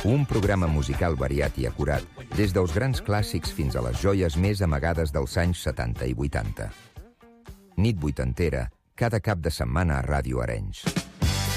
Un programa musical variat i acurat, des dels grans clàssics fins a les joies més amagades dels anys 70 i 80. Nit vuitantera, cada cap de setmana a Ràdio Arenys.